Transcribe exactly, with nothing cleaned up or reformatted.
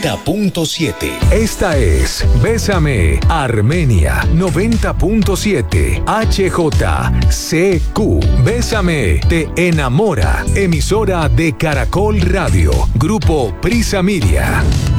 punto siete. Esta es Bésame Armenia noventa punto siete H J C Q. Bésame te enamora. Emisora de Caracol Radio. Grupo Prisa Media.